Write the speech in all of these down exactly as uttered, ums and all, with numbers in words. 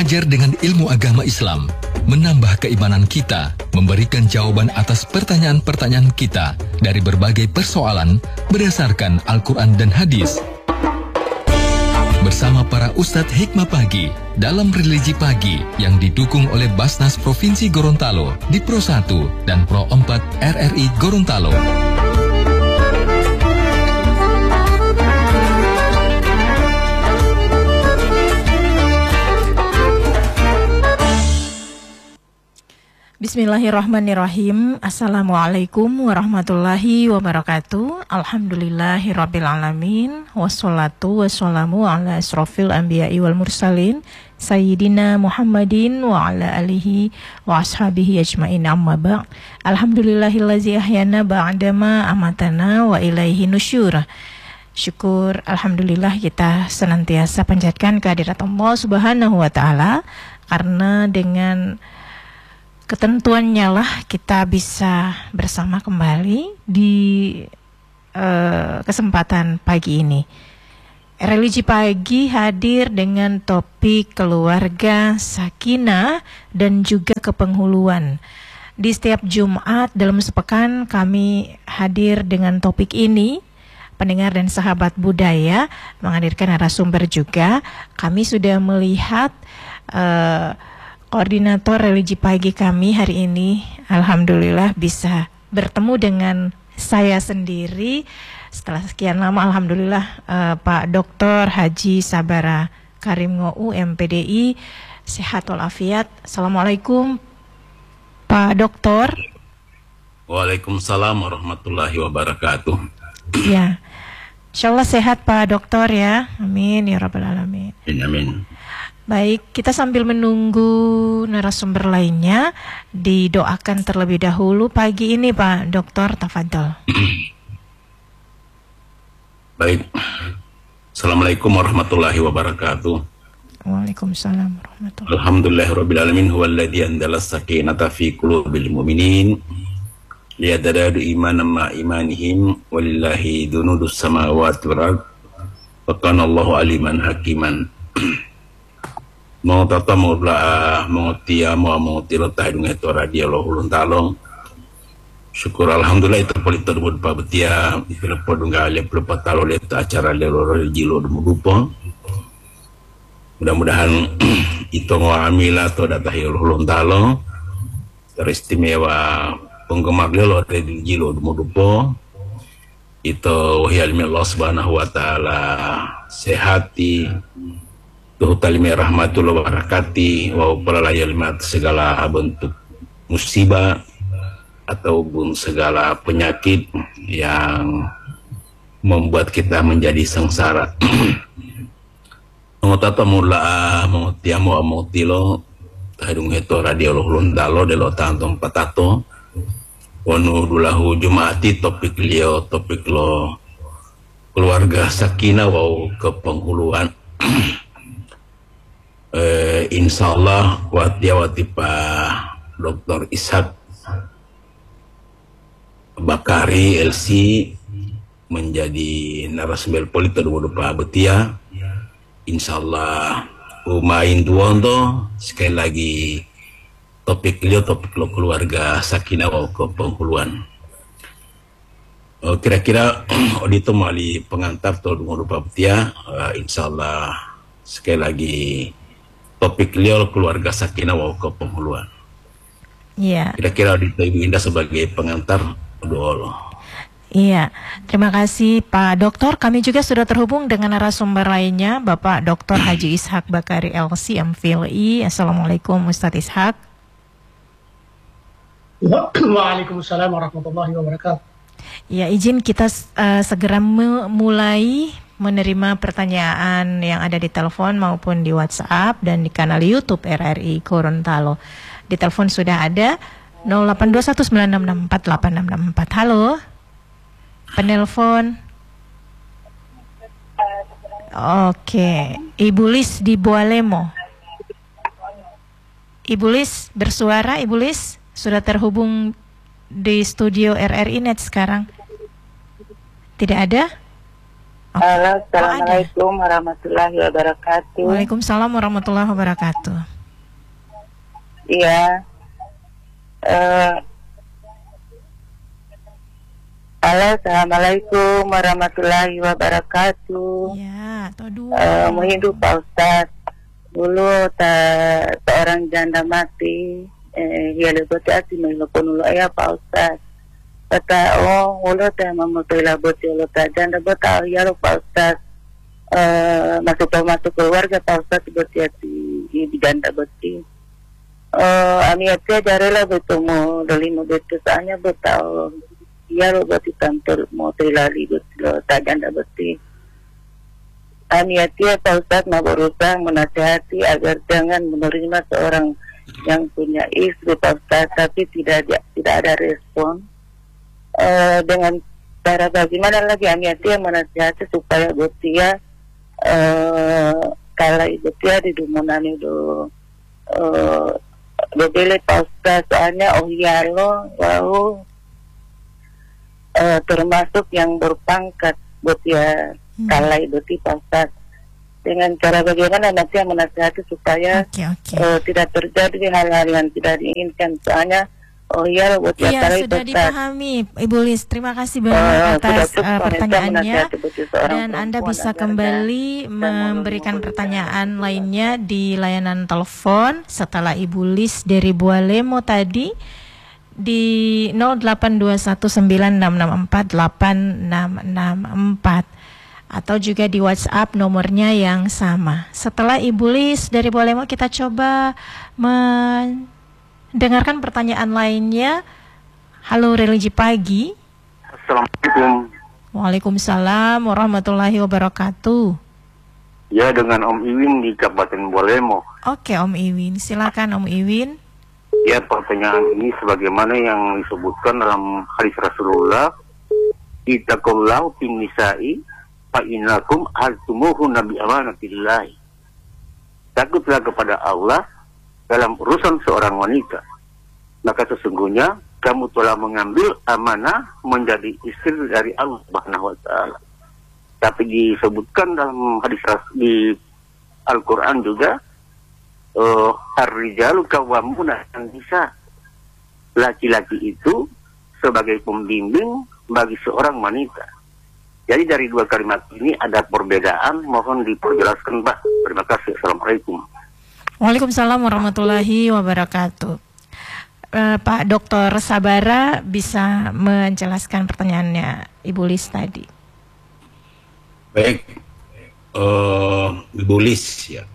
Belajar dengan ilmu agama Islam menambah keimanan kita, memberikan jawaban atas pertanyaan-pertanyaan kita dari berbagai persoalan berdasarkan Al-Quran dan hadis. Bersama para Ustadz Hikmah Pagi dalam Religi Pagi yang didukung oleh Basnas Provinsi Gorontalo di Pro satu dan Pro empat R R I Gorontalo. Bismillahirrahmanirrahim. Assalamualaikum warahmatullahi wabarakatuh. Alhamdulillahirabbil alamin. Wassalatu wassalamu ala asrofil anbiya'i wal mursalin Sayyidina Muhammadin wa ala alihi wa ashabihi ajmain, amma ba'. Alhamdulillahillazi ahyana ba'dama amatana wa ilaihi nusyur. Syukur alhamdulillah kita senantiasa panjatkan kehadirat Allah Subhanahu wa taala, karena dengan ketentuannya lah kita bisa bersama kembali di uh, kesempatan pagi ini. Religi Pagi hadir dengan topik keluarga, sakinah, dan juga kepenghuluan. Di setiap Jumat dalam sepekan kami hadir dengan topik ini. Pendengar dan sahabat budaya menghadirkan narasumber juga. Kami sudah melihat uh, koordinator Religi Pagi kami hari ini, alhamdulillah bisa bertemu dengan saya sendiri setelah sekian lama. Alhamdulillah, uh, Pak Doktor Haji Sabara Karim Ngou M P D I, sehat walafiat. Assalamualaikum Pak Doktor. Waalaikumsalam warahmatullahi wabarakatuh. Ya, insyaallah sehat Pak Doktor ya. Amin ya rabbal alamin. Amin. Baik, kita sambil menunggu narasumber lainnya, didoakan terlebih dahulu pagi ini Pak Doktor, tafadhol. Baik. Assalamualaikum warahmatullahi wabarakatuh. Waalaikumsalam warahmatullahi wabarakatuh. Alhamdulillahirabbil alamin, huwallazi anzala as-sakinata fi qulubil mu'minin liyadadu imanan ma imanihim walillahi dunudus samawati wal ardh wa kana Allahu aliman hakiman. Mau tata mau bela mau tia mau mau tirota hidung itu radio lohulun talong. Syukur alhamdulillah itu politik terbud pabetia ikhlas podungga le pelupat talo le acara le loro jilo dumudupo. Mudah-mudahan itu ngoamila to datah lohulun talong. Teristimewa penggemar le loro jilo dumudupo. Itu wahyalmi Allah Subhanahu wa taala sehati Tuhtalimi rahmatullahi wabarakatuh, wa upalalayalmat segala bentuk musibah ataupun segala penyakit yang membuat kita menjadi sengsara. Mengutata mula mengutiamu amutilo tahidung itu radio lohlun dalo delo tantong patato wanu dulahu jumaati topik liyo topik lo keluarga sakinah wau kepenghuluan. Uh, insya Allah wati wati Pak Doktor Ishak Bakari L C menjadi narasumber politik dua Pak Betia. Insya Allah umain duondo sekali lagi topik beliau topik lo keluarga sakinah wa kepenghuluan. Uh, kira-kira audito mali pengantar tuh dua Pak Betia. Uh, insya Allah sekali lagi topik beliau keluarga sakinah wa kepenghuluan. Iya. Kira-kira Ibu Indah sebagai pengantar doa. Iya, terima kasih Pak Doktor. Kami juga sudah terhubung dengan narasumber lainnya, Bapak Doktor Haji Ishak Bakari L C M Phil I. Assalamualaikum Ustadz Ishak. Waalaikumsalam warahmatullahi wabarakatuh. Ya, izin kita uh, segera mulai menerima pertanyaan yang ada di telepon maupun di WhatsApp dan di kanal YouTube R R I Gorontalo. Di telepon sudah ada nol delapan dua satu sembilan enam enam empat delapan enam enam empat. Halo. Penelpon. Oke, Ibu Lis di Bualemo. Ibu Lis bersuara, Ibu Lis sudah terhubung di studio R R I Net sekarang. Tidak ada? Okay. Halo, assalamualaikum warahmatullahi wabarakatuh. Waalaikumsalam warahmatullahi wabarakatuh. Iya. Uh, Halo, assalamualaikum warahmatullahi wabarakatuh. Ya, atau dua. Uh, mau hidup Pak Ustadz. Dulu ta, seorang janda mati, eh, ya lebih hati melopon ulo ya Pak Ustadz. Kata oh, ulo teh memutila boti ulo ta janda bota ya lo Pak Ustadz. Uh, masuk masuk keluarga Pak Ustadz boti hati di janda boti. Uh, ami hati aja rela bertemu dolimo betul soalnya betau. Ya lo berarti kantor mau terlali betul tak janda berarti. Aniati Pak Ustadz mau berusaha menasihati agar jangan menerima seorang yang punya istri Pak Ustadz tapi tidak ada, tidak ada respon. Uh, dengan cara bagaimana lagi Aniati yang menasihati supaya Betia uh, kalau Betia di dumunan itu uh, berbeda Pak Ustadz soalnya oh iya lo wow. Uh, termasuk yang berpangkat buat ya hmm. kalai buti pasat dengan cara bagaimana nanti yang menasihati supaya okay, okay. Uh, tidak terjadi hal-hal yang tidak diinginkan soalnya oh iya buat ya kalai sudah dipahami Ibu Lis, terima kasih banyak uh, atas uh, pertanyaannya dan Anda bisa kembali memberikan pertanyaan lainnya di layanan telepon setelah Ibu Lis dari Bualemo tadi di nol delapan dua satu sembilan enam enam empat delapan enam enam empat atau juga di WhatsApp nomornya yang sama. Setelah Ibu Lis dari Bolemo kita coba mendengarkan pertanyaan lainnya. Halo Religi Pagi. Assalamualaikum. Waalaikumsalam warahmatullahi wabarakatuh. Ya, dengan Om Iwin di Kabupaten Bolemo. Oke Om Iwin, silakan Om Iwin. Ya, pertanyaan ini sebagaimana yang disebutkan dalam hadis Rasulullah, ittaqullahu fin nisa'i fa innakum altumuhunna bi amanatillah. Takutlah kepada Allah dalam urusan seorang wanita. Maka sesungguhnya kamu telah mengambil amanah menjadi istri dari Allah Subhanahu wa taala. Tapi disebutkan dalam hadis di Al-Qur'an juga Uh, ar-rijalu qawwamuna 'alan nisa. Laki-laki itu sebagai pembimbing bagi seorang wanita. Jadi dari dua kalimat ini ada perbedaan, mohon diperjelaskan Pak. Terima kasih. Assalamualaikum. Waalaikumsalam warahmatullahi wabarakatuh. Uh, Pak Doktor Sabara bisa menjelaskan pertanyaannya Ibu Lis tadi. Baik, uh, Ibu Lis ya.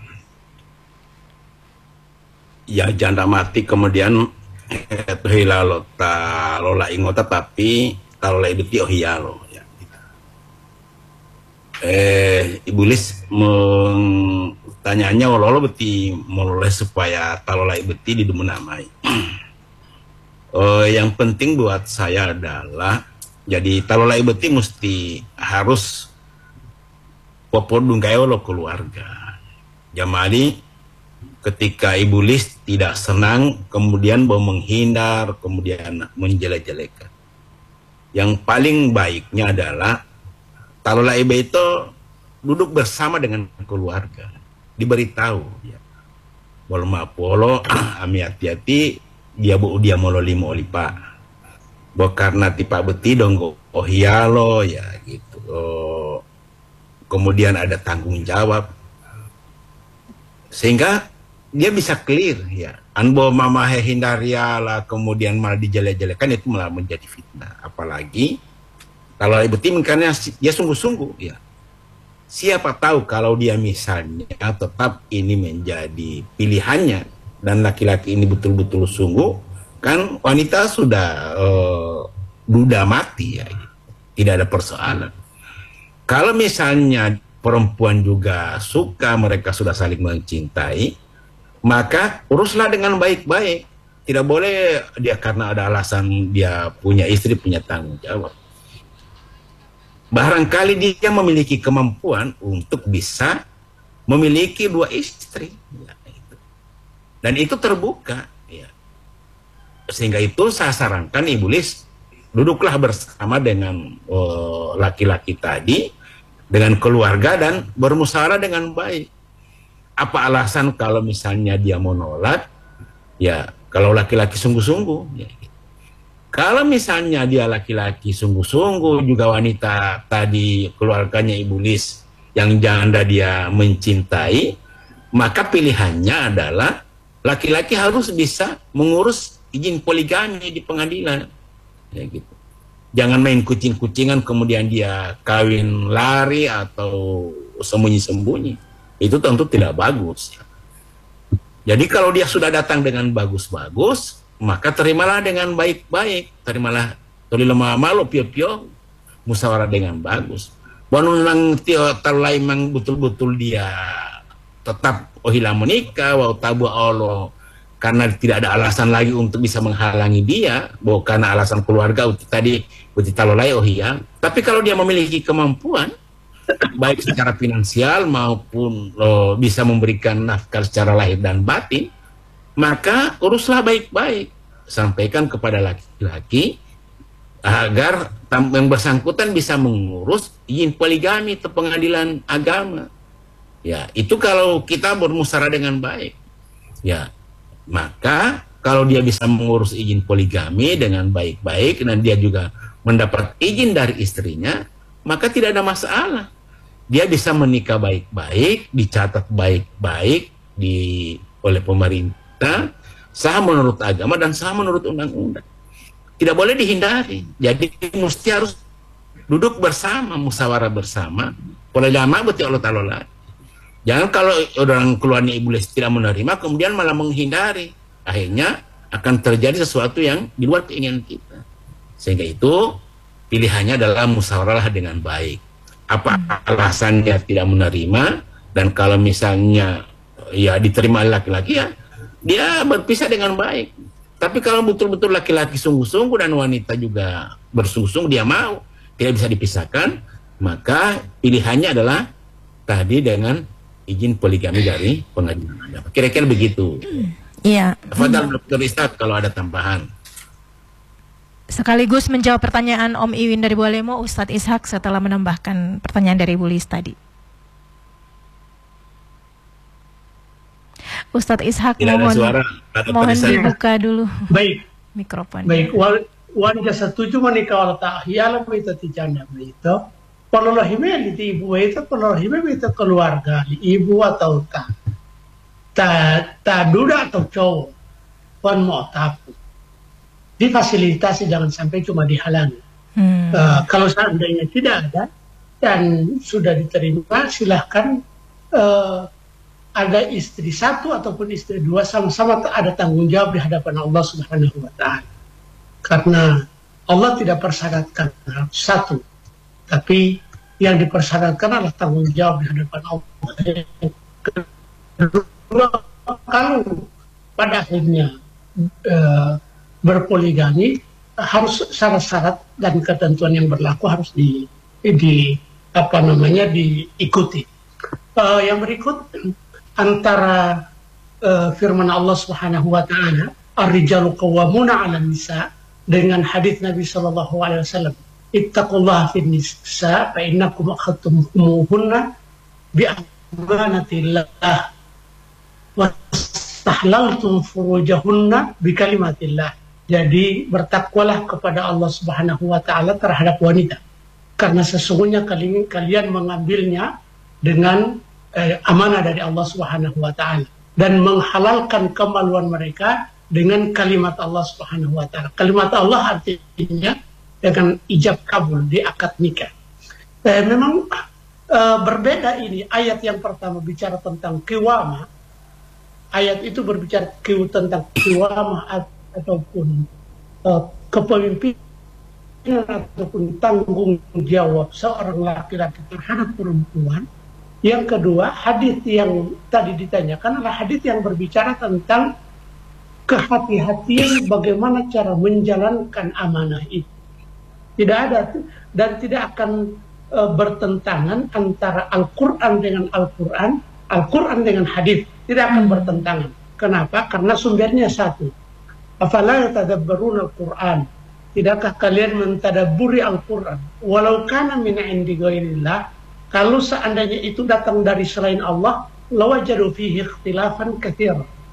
Ya janda mati kemudian itu hilalo ta lola ingota tapi talola ibu tio hialo ya. Eh Ibu Lis mentanyaannya lolo beti mololeh supaya talola ibu ti di dumunamai. eh, yang penting buat saya adalah jadi talola ibu ti mesti harus popodung kayak lo keluarga. Jamali ketika Ibu Lis tidak senang, kemudian mau menghindar, kemudian menjelek-jelekan. Yang paling baiknya adalah taruhlah ibu itu duduk bersama dengan keluarga, diberitahu. Ya. Walau maapolo, ami hati-hati, dia bu dia molo limo olipa. Bo karena tipa beti dong oh iya lo ya gitu. Oh, kemudian ada tanggung jawab, sehingga dia bisa clear ya. Anbo mama hindaria lah kemudian malah dijelek-jelekan itu malah menjadi fitnah. Apalagi kalau ibu tim karena dia sungguh-sungguh ya. Siapa tahu kalau dia misalnya tetap ini menjadi pilihannya dan laki-laki ini betul-betul sungguh, kan wanita sudah uh, duda mati ya. Tidak ada persoalan. Kalau misalnya perempuan juga suka, mereka sudah saling mencintai, maka uruslah dengan baik-baik. Tidak boleh dia karena ada alasan dia punya istri, punya tanggung jawab. Barangkali dia memiliki kemampuan untuk bisa memiliki dua istri. Dan itu terbuka. Ya. Sehingga itu saya sarankan Ibu Lis, duduklah bersama dengan uh, laki-laki tadi, dengan keluarga dan bermusyawarah dengan baik. Apa alasan kalau misalnya dia menolak, Ya, kalau laki-laki sungguh-sungguh. Ya. Kalau misalnya dia laki-laki sungguh-sungguh, juga wanita tadi keluarganya iblis yang janda dia mencintai, maka pilihannya adalah laki-laki harus bisa mengurus izin poligami di pengadilan. Ya gitu. Jangan main kucing-kucingan kemudian dia kawin lari atau sembunyi-sembunyi. Itu tentu tidak bagus. Jadi kalau dia sudah datang dengan bagus-bagus, maka terimalah dengan baik-baik. Terimalah tuli lemah malu pio-pio, musyawarah dengan bagus. Bahwa nang tio talai mang betul-betul dia tetap ohilang menikah, wa tabu Allah, karena tidak ada alasan lagi untuk bisa menghalangi dia, bahwa karena alasan keluarga tadi uti talolai ohia. Tapi kalau dia memiliki kemampuan baik secara finansial maupun oh, bisa memberikan nafkah secara lahir dan batin, maka uruslah baik-baik, sampaikan kepada laki-laki agar yang bersangkutan bisa mengurus izin poligami ke pengadilan agama. Ya, itu kalau kita bermusyawarah dengan baik. Ya, maka kalau dia bisa mengurus izin poligami dengan baik-baik dan dia juga mendapat izin dari istrinya, maka tidak ada masalah. Dia bisa menikah baik-baik, dicatat baik-baik di oleh pemerintah, sah menurut agama dan sah menurut undang-undang. Tidak boleh dihindari. Jadi mesti harus duduk bersama, musyawarah bersama. Oleh lama betul Allah Ta'ala. Jangan kalau orang keluarnya iblis tidak menerima, kemudian malah menghindari. Akhirnya akan terjadi sesuatu yang di luar keinginan kita. Sehingga itu pilihannya adalah musyawarah dengan baik. Apa alasannya tidak menerima, dan kalau misalnya ya diterima laki-laki, ya dia berpisah dengan baik. Tapi kalau betul-betul laki-laki sungguh-sungguh dan wanita juga bersungguh-sungguh dia mau, tidak bisa dipisahkan, maka pilihannya adalah tadi dengan izin poligami dari pengadilan agama. Kira-kira begitu. Iya. Fadal Dokter Ishak kalau ada tambahan. Sekaligus menjawab pertanyaan Om Iwin dari Bualemo, Ustadz Ishak setelah menambahkan pertanyaan dari Bu Lis tadi. Ustadz Ishak, tidak mohon, suara, mohon dibuka dulu Baik. mikrofon. Baik, wal wanita setuju menikah wala ta'ahiyala itu tijana itu. Kalau lahime di ibu itu, kalau lahime itu keluarga, ibu atau tak, tak ta duda atau cowok, pun mau tapu. Difasilitasi, jangan sampai cuma dihalangi. Hmm. Uh, kalau seandainya tidak ada dan sudah diterima, silahkan uh, ada istri satu ataupun istri dua, sama-sama ada tanggung jawab di hadapan Allah Subhanahu wa Ta'ala. Karena Allah tidak persyaratkan satu, tapi yang dipersyaratkan adalah tanggung jawab di hadapan Allah. Kedua, kalau pada akhirnya uh, berpoligami, harus syarat-syarat dan ketentuan yang berlaku harus di, di apa namanya diikuti. Uh, yang berikut antara uh, firman Allah Subhanahu wa Ta'ala, ar-rijalu qawwamuna 'alan nisa, dengan hadis Nabi sallallahu alaihi wasallam, ittaqullaha fin nisa fa innakum akhadtumuhunna bi amanatillah wa tahlaltum furujahunna bi kalimatillah. Jadi bertakwalah kepada Allah Subhanahu wa Ta'ala terhadap wanita, karena sesungguhnya kalian, kalian mengambilnya dengan eh, amanah dari Allah Subhanahu wa Ta'ala, dan menghalalkan kemaluan mereka dengan kalimat Allah Subhanahu wa Ta'ala. Kalimat Allah artinya dengan ijab kabul di akad nikah. Eh, memang eh, berbeda ini. Ayat yang pertama bicara tentang kiwama. Ayat itu berbicara kiw tentang kiwama ataupun uh, kepemimpinan ataupun tanggung jawab seorang laki-laki terhadap perempuan. Yang kedua, hadis yang tadi ditanyakan adalah hadis yang berbicara tentang kehati-hatian bagaimana cara menjalankan amanah itu. Tidak ada dan tidak akan uh, bertentangan antara Al-Quran dengan Al-Quran, Al-Quran dengan hadis, tidak akan bertentangan. Kenapa? Karena sumbernya satu. Afala yatadabbaruna al-Qur'an? Tidakkah kalian mentadabburi Al-Qur'an? Walau kana min 'indi ghairillah, kalau seandainya itu datang dari selain Allah, lawajadu fihi ikhtilafan katsira.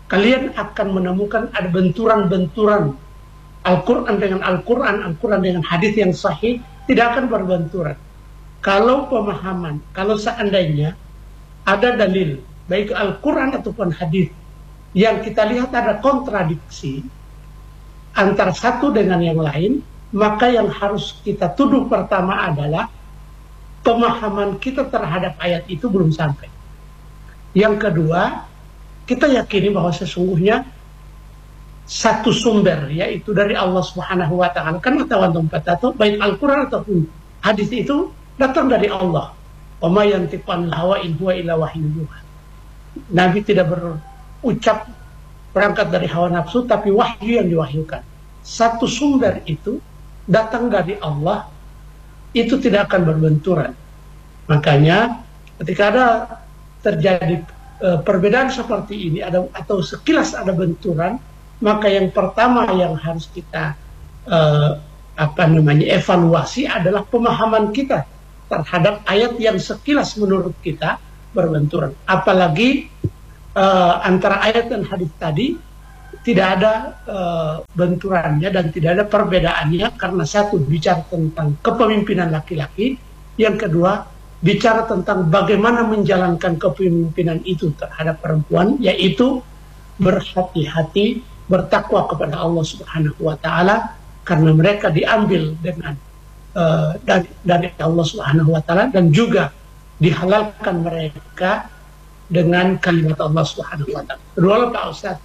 kalian akan menemukan ada benturan-benturan Al-Quran dengan Al-Quran, Al-Quran dengan hadis yang sahih, tidak akan berbenturan. Kalau pemahaman, kalau seandainya ada dalil, baik Al-Quran ataupun hadis, yang kita lihat ada kontradiksi antara satu dengan yang lain, maka yang harus kita tuduh pertama adalah pemahaman kita terhadap ayat itu belum sampai. Yang kedua, kita yakini bahwa sesungguhnya satu sumber, yaitu dari Allah Subhanahu wa Ta'ala. Karena tawan tempat atau baik Al-Quran ataupun hadis itu datang dari Allah. Wa ma yantiqu anil hawa in huwa illa wahyun yuha. Nabi tidak berucap berangkat dari hawa nafsu, tapi wahyu yang diwahyukan. Satu sumber itu datang dari Allah, itu tidak akan berbenturan. Makanya ketika ada terjadi e, perbedaan seperti ini, ada atau sekilas ada benturan, maka yang pertama yang harus kita e, apa namanya evaluasi adalah pemahaman kita terhadap ayat yang sekilas menurut kita berbenturan. Apalagi e, antara ayat dan hadis tadi tidak ada e, benturannya dan tidak ada perbedaannya, karena satu bicara tentang kepemimpinan laki-laki, yang kedua bicara tentang bagaimana menjalankan kepemimpinan itu terhadap perempuan, yaitu berhati-hati, bertakwa kepada Allah Subhanahu wa Ta'ala, karena mereka diambil dengan uh, dari, dari Allah Subhanahu wa Ta'ala, dan juga dihalalkan mereka dengan kalimat Allah Subhanahu wa Ta'ala. Kedua, Pak Ustaz.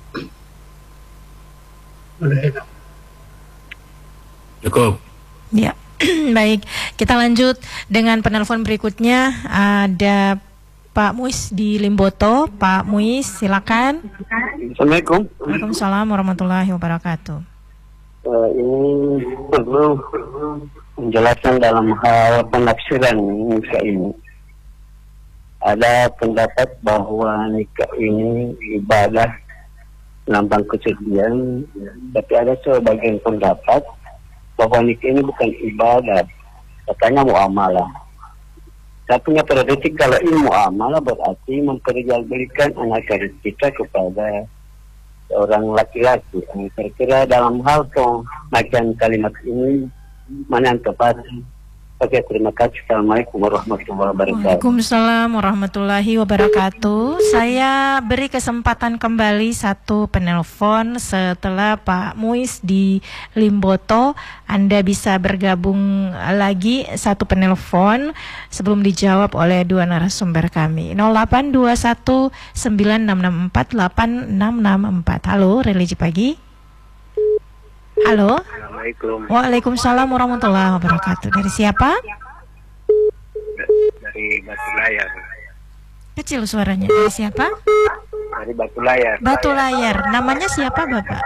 Cukup. Ya. Baik, kita lanjut dengan penelpon berikutnya. Ada Pak Muiz di Limboto. Pak Muiz, silakan. Assalamualaikum. Waalaikumsalam warahmatullahi wabarakatuh. Uh, ini perlu penjelasan dalam hal penafsiran nikah ini. Ada pendapat bahwa nikah ini ibadah lambang kesucian, tapi ada sebagian pendapat bahwa nikah ini bukan ibadah, katanya muamalah. Saya punya predetik kalau ini muamalah berarti memperjualbelikan anak kita kepada seorang laki-laki. Kira-kira dalam hal pemakaian kalimat ini mana yang tepat? Oke, terima kasih. Assalamualaikum warahmatullahi wabarakatuh. Waalaikumsalam warahmatullahi wabarakatuh. Saya beri kesempatan kembali satu penelpon setelah Pak Muiz di Limboto. Anda bisa bergabung lagi satu penelpon sebelum dijawab oleh dua narasumber kami. nol delapan dua satu sembilan enam enam empat delapan enam enam empat. Halo, Religi Pagi. Halo. Assalamualaikum. Waalaikumsalam warahmatullahi wabarakatuh. Dari siapa? Dari Batu Layar. Kecil suaranya. Dari siapa? Dari Batu Layar. Batu Layar. Namanya siapa, Bapak?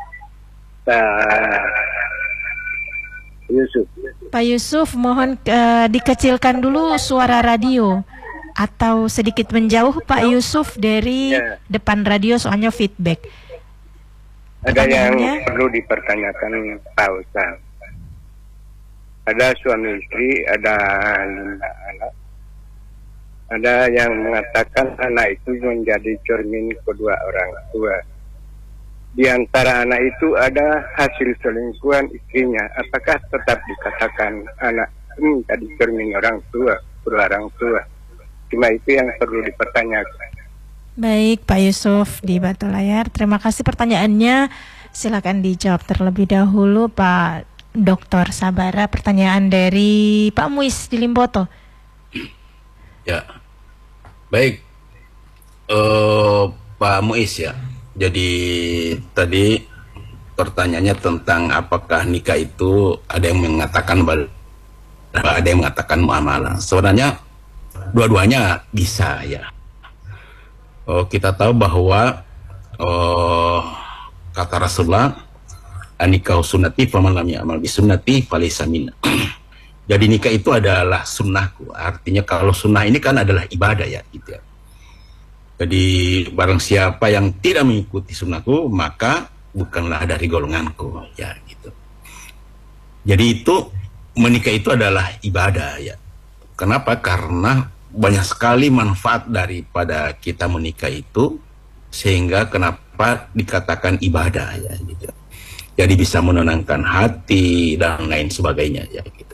Pak Yusuf. Pak Yusuf, mohon uh, dikecilkan dulu suara radio atau sedikit menjauh Pak Yusuf dari Ya. depan radio, soalnya feedback. Ada yang perlu dipertanyakan Pak Ustaz. Ada suami istri, ada lima anak. Ada yang mengatakan anak itu menjadi cermin kedua orang tua. Di antara anak itu ada hasil selingkuhan istrinya. Apakah tetap dikatakan anak ini menjadi cermin orang tua, kedua orang tua? Cuma itu yang perlu dipertanyakan. Baik, Pak Yusuf di Batu Layar. Terima kasih pertanyaannya. Silakan dijawab terlebih dahulu, Pak Doktor Sabara. Pertanyaan dari Pak Muiz di Limboto. Ya, baik, uh, Pak Muiz ya. Jadi tadi pertanyaannya tentang apakah nikah itu ada yang mengatakan ada yang mengatakan muamalah. Sebenarnya dua-duanya bisa ya. Oh, kita tahu bahwa oh, kata Rasulullah, nikah sunnati faman lam ya'mal bi sunnati falaysa minna. Jadi nikah itu adalah sunnahku. Artinya kalau sunnah ini kan adalah ibadah ya, gitu ya. Jadi barang siapa yang tidak mengikuti sunnahku, maka bukanlah dari golonganku, ya gitu. Jadi itu menikah itu adalah ibadah ya. Kenapa? Karena banyak sekali manfaat daripada kita menikah itu sehingga kenapa dikatakan ibadah ya gitu. Jadi bisa menenangkan hati dan lain sebagainya ya gitu.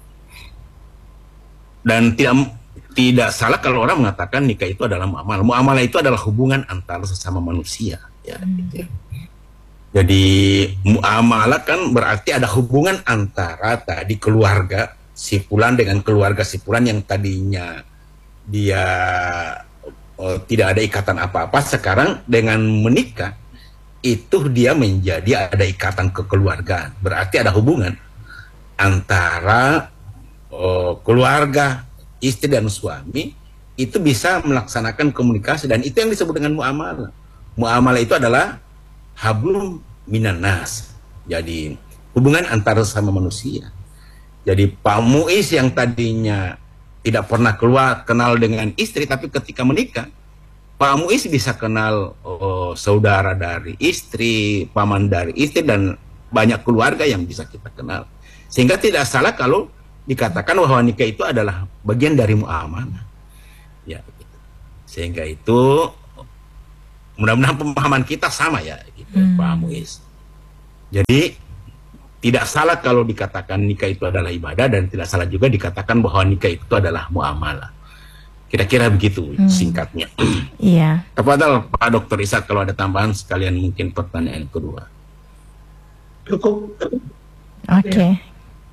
Dan tidak tidak salah kalau orang mengatakan nikah itu adalah muamalah. Muamalah itu adalah hubungan antara sesama manusia ya gitu. Jadi muamalah kan berarti ada hubungan antara tadi keluarga si fulan dengan keluarga si fulan yang tadinya dia oh, tidak ada ikatan apa-apa, sekarang dengan menikah itu dia menjadi ada ikatan kekeluargaan. Berarti ada hubungan antara oh, keluarga, istri dan suami itu bisa melaksanakan komunikasi, dan itu yang disebut dengan muamalah. Muamalah itu adalah hablum minan nas. Jadi hubungan antara sesama manusia. Jadi Pak Muiz yang tadinya tidak pernah keluar kenal dengan istri, tapi ketika menikah Pak Muiz bisa kenal oh, saudara dari istri, paman dari istri, dan banyak keluarga yang bisa kita kenal. Sehingga tidak salah kalau dikatakan bahwa nikah itu adalah bagian dari muamalah. Ya, gitu. Sehingga itu mudah-mudahan pemahaman kita sama ya, gitu, hmm. Pak Muiz. Jadi tidak salah kalau dikatakan nikah itu adalah ibadah, dan tidak salah juga dikatakan bahwa nikah itu adalah muamalah. Kira-kira begitu hmm. singkatnya. Iya. Kepada Pak Dokter Ishak kalau ada tambahan sekalian mungkin pertanyaan kedua. Cukup. Oke. Okay. Ya.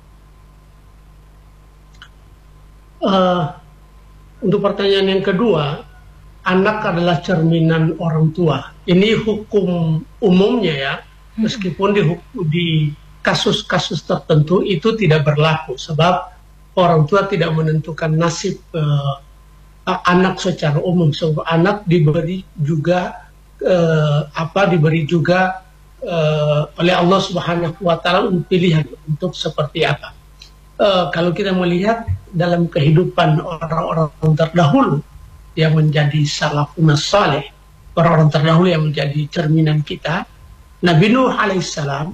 Uh, untuk pertanyaan yang kedua, anak adalah cerminan orang tua. Ini hukum umumnya ya, meskipun di, di kasus-kasus tertentu itu tidak berlaku, sebab orang tua tidak menentukan nasib uh, anak secara umum. Sebab anak diberi juga uh, apa diberi juga uh, oleh Allah Subhanahu Wa Taala pilihan untuk seperti apa. Uh, kalau kita melihat dalam kehidupan orang-orang terdahulu yang menjadi salafun saleh, orang-orang terdahulu yang menjadi cerminan kita, Nabi Nuh alaihissalam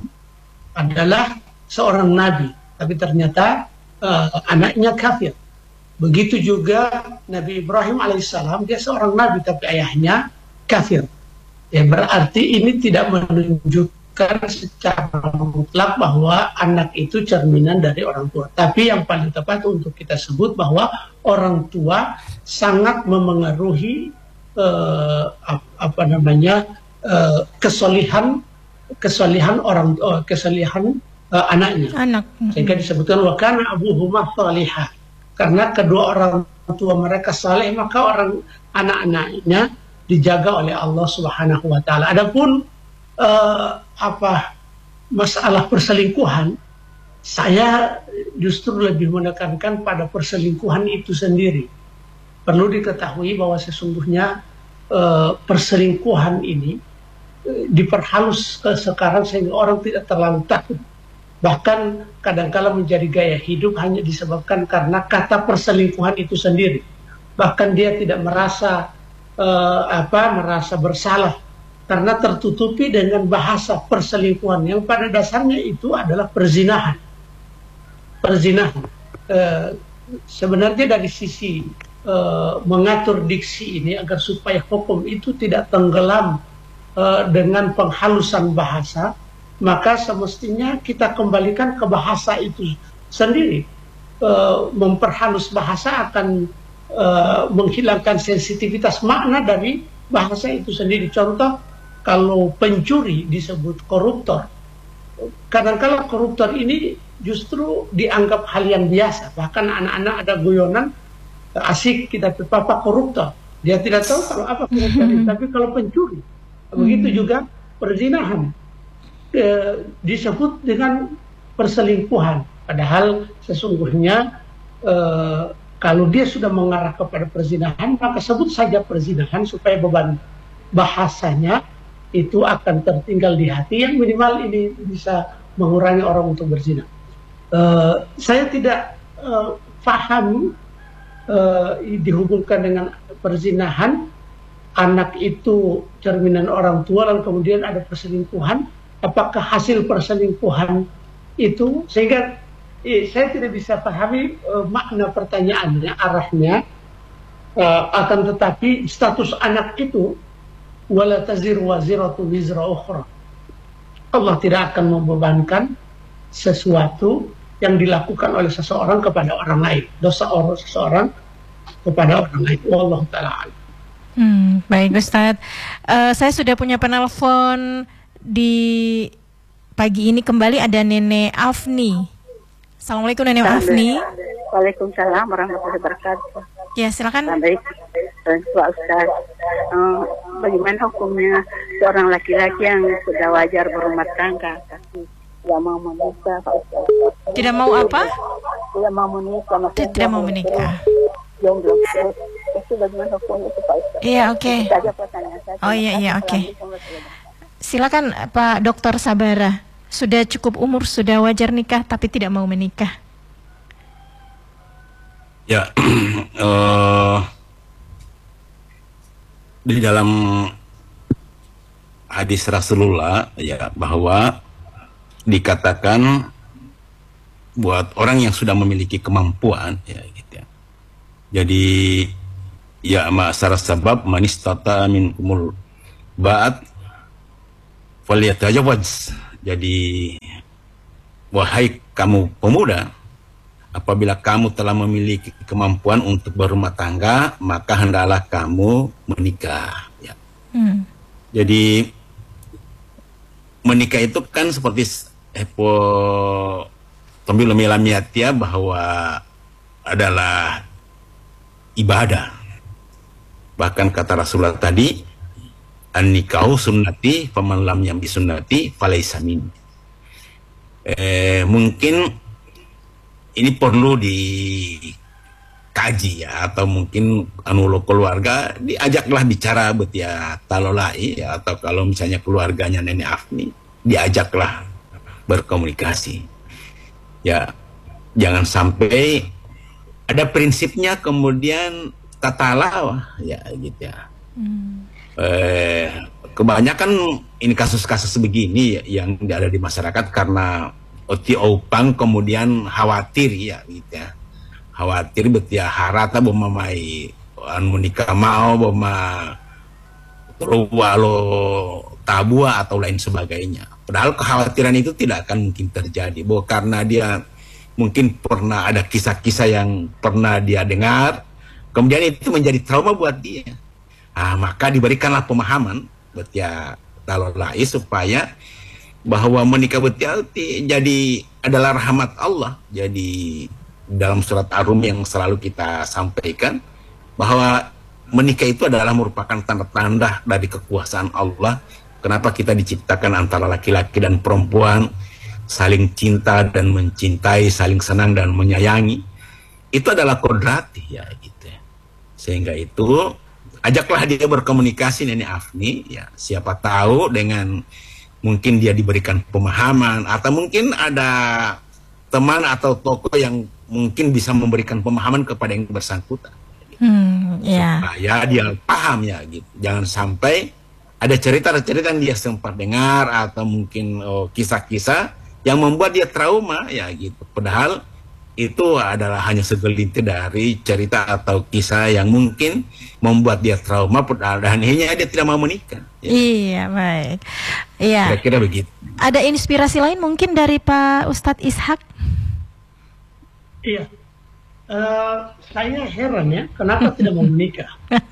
adalah seorang nabi, tapi ternyata uh, anaknya kafir. Begitu juga Nabi Ibrahim alaihissalam, dia seorang nabi tapi ayahnya kafir. Ya, berarti ini tidak menunjukkan secara mutlak bahwa anak itu cerminan dari orang tua. Tapi yang paling tepat untuk kita sebut bahwa orang tua sangat memengaruhi uh, apa namanya uh, kesolihan kesolihan orang uh, kesolihan uh, anaknya. Anak. Sehingga disebutkan wa kana abuhuma shalihah. Karena kedua orang tua mereka saleh, maka orang anak-anaknya dijaga oleh Allah Subhanahu Wa Taala. Adapun uh, apa masalah perselingkuhan, saya justru lebih menekankan pada perselingkuhan itu sendiri. Perlu diketahui bahwa sesungguhnya uh, perselingkuhan ini uh, diperhalus uh, sekarang sehingga orang tidak terlalu takut. Bahkan kadang-kala menjadi gaya hidup hanya disebabkan karena kata perselingkuhan itu sendiri. Bahkan dia tidak merasa uh, apa merasa bersalah karena tertutupi dengan bahasa perselingkuhan yang pada dasarnya itu adalah perzinahan. Perzinahan. Uh, sebenarnya dari sisi uh, mengatur diksi ini agar supaya hukum itu tidak tenggelam uh, dengan penghalusan bahasa, maka semestinya kita kembalikan ke bahasa itu sendiri. Uh, memperhalus bahasa akan uh, menghilangkan sensitivitas makna dari bahasa itu sendiri. Contoh, kalau pencuri disebut koruptor, kadang-kala koruptor ini justru dianggap hal yang biasa. Bahkan anak-anak ada guyonan, asik kita papa koruptor. Dia tidak tahu kalau apa koruptor itu. Tapi kalau pencuri, begitu juga perzinahan eh, disebut dengan perselingkuhan. Padahal sesungguhnya eh, kalau dia sudah mengarah kepada perzinahan, maka sebut saja perzinahan supaya beban bahasanya itu akan tertinggal di hati, yang minimal ini bisa mengurangi orang untuk berzina. Uh, saya tidak uh, paham uh, dihubungkan dengan perzinahan, anak itu cerminan orang tua, lalu kemudian ada perselingkuhan. Apakah hasil perselingkuhan itu, sehingga eh, saya tidak bisa pahami uh, makna pertanyaannya, arahnya. Uh, akan tetapi status anak itu wala taziru waziratu wizra ukhra. Allah tidak akan membebankan sesuatu yang dilakukan oleh seseorang kepada orang lain, dosa orang seseorang kepada orang lain. Wallahu ta'ala. Hmm, baik Ustadz. Uh, saya sudah punya penelpon di pagi ini kembali, ada Nenek Afni. Assalamualaikum Nenek Afni. Waalaikumsalam warahmatullahi wabarakatuh. Ya silakan. Baik, Pak Ustaz. Uh, bagaimana hukumnya seorang laki-laki yang sudah wajar berumah tangga tapi tidak mau menikah, Pak Ustaz? Tidak mau apa? Tidak mau menikah. Tidak, tidak mau menikah. Jomblo. Itu bagaimana hukumnya itu, Pak Ustaz? Iya, oke. Okay. Oh iya iya oke. Okay. Silakan Pak Dokter Sabara. Sudah cukup umur, sudah wajar nikah tapi tidak mau menikah. Ya, uh, di dalam hadis Rasulullah ya bahwa dikatakan buat orang yang sudah memiliki kemampuan ya gitu ya. Jadi ya ma'asar sabab man istata minkumul ba'at falyatajawaz. Jadi wahai kamu pemuda, apabila kamu telah memiliki kemampuan untuk berumah tangga, maka hendaklah kamu menikah. Ya. Hmm. Jadi menikah itu kan seperti epo tombil milamiatia bahwa adalah ibadah. Bahkan kata Rasulullah tadi, an-nikahu sunnati faman lam yambi sunnati falaysa min. Eh, mungkin ini perlu dikaji ya, atau mungkin anu keluarga diajaklah bicara betia talolai ya, atau kalau misalnya keluarganya Nenek Afni diajaklah berkomunikasi ya, jangan sampai ada prinsipnya kemudian tatalawah ya gitu ya. Hmm. Eh, kebanyakan ini kasus-kasus begini ya, yang ada di masyarakat karena oti opang kemudian khawatir ya gitu ya, khawatir betia harata boma mai anu nikah mau boma terwalo tabua atau lain sebagainya. Padahal kekhawatiran itu tidak akan mungkin terjadi, bahwa karena dia mungkin pernah ada kisah-kisah yang pernah dia dengar, kemudian itu menjadi trauma buat dia. Nah, maka diberikanlah pemahaman betia talolai supaya bahwa menikah betia jadi adalah rahmat Allah. Jadi dalam surat Ar-Rum yang selalu kita sampaikan bahwa menikah itu adalah merupakan tanda-tanda dari kekuasaan Allah. Kenapa kita diciptakan antara laki-laki dan perempuan, saling cinta dan mencintai, saling senang dan menyayangi. Itu adalah kodrati ya gitu ya. Sehingga itu ajaklah dia berkomunikasi Nenek Afni ya, siapa tahu dengan mungkin dia diberikan pemahaman, atau mungkin ada teman atau tokoh yang mungkin bisa memberikan pemahaman kepada yang bersangkutan gitu. hmm, yeah. Supaya dia paham ya gitu. Jangan sampai ada cerita-cerita yang dia sempat dengar atau mungkin oh, kisah-kisah yang membuat dia trauma ya gitu, padahal itu adalah hanya segelintir dari cerita atau kisah yang mungkin membuat dia trauma, dan akhirnya dia tidak mau menikah. Ya. Iya, baik. Iya. Kira-kira begitu. Ada inspirasi lain mungkin dari Pak Ustadz Ishak? Iya. Uh, saya heran ya, kenapa tidak mau menikah?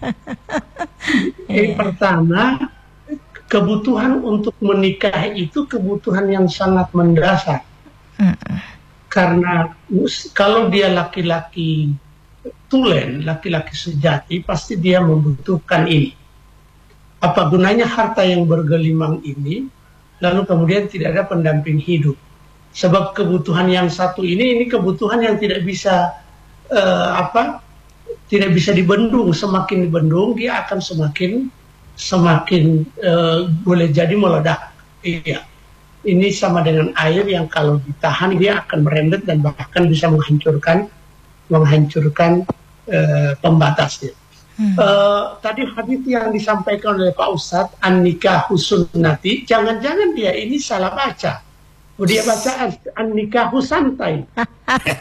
Yang pertama, kebutuhan untuk menikah itu kebutuhan yang sangat mendasar. Uh-uh. Karena kalau dia laki-laki tulen, laki-laki sejati, pasti dia membutuhkan ini. Apa gunanya harta yang bergelimang ini, lalu kemudian tidak ada pendamping hidup? Sebab kebutuhan yang satu ini, ini kebutuhan yang tidak bisa uh, apa, tidak bisa dibendung. Semakin dibendung, dia akan semakin semakin uh, boleh jadi meledak. Iya. Ini sama dengan air yang kalau ditahan dia akan merembet dan bahkan bisa menghancurkan menghancurkan uh, pembatasnya. Hmm. Uh, tadi hadits yang disampaikan oleh Pak Ustadz, an-nikahu sunnati, jangan-jangan dia ini salah baca. Dia baca an-nikahu santai.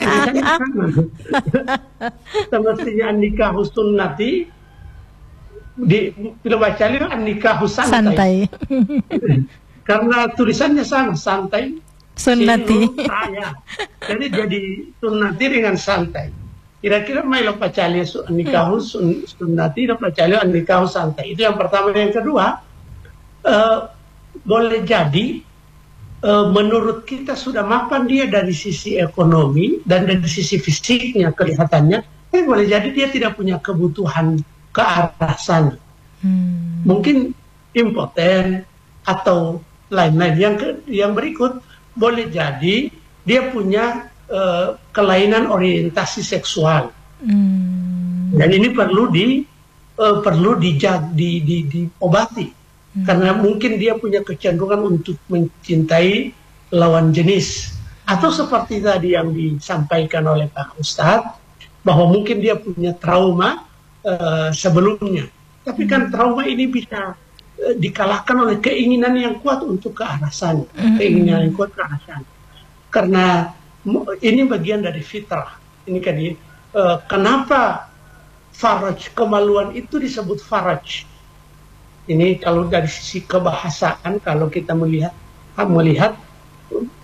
Semestinya an-nikahu sunnati, di film Bacali an-nikahu santai, Santai. karena tulisannya sama, santai Sunnati. sinu, raya. Jadi jadi sunnati dengan santai. Kira-kira mai lo Bacali an-nikahu sun, sunnati lo Bacali an-nikahu santai. Itu yang pertama. Yang kedua, uh, boleh jadi uh, menurut kita sudah mapan dia dari sisi ekonomi dan dari sisi fisiknya kelihatannya, eh boleh jadi dia tidak punya kebutuhan ke arah sana. Hmm. Mungkin impoten atau lain-lain. Yang ke, yang berikut, boleh jadi dia punya uh, kelainan orientasi seksual. Hmm. Dan ini perlu di uh, perlu dijag, di, di, diobati. Hmm. Karena mungkin dia punya kecenderungan untuk mencintai lawan jenis. Atau seperti tadi yang disampaikan oleh Pak Ustadz, bahwa mungkin dia punya trauma Uh, sebelumnya, tapi kan trauma ini bisa uh, dikalahkan oleh keinginan yang kuat untuk ke arah sana, mm-hmm. keinginan yang kuat ke arah sana. Karena ini bagian dari fitrah. Ini kan uh, kenapa faraj, kemaluan itu disebut faraj. Ini kalau dari sisi kebahasaan, kalau kita melihat melihat